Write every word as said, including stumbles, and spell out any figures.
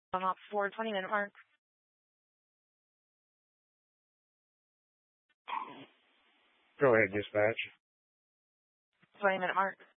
I'm up for twenty minute mark. Go ahead, dispatch. twenty minute mark.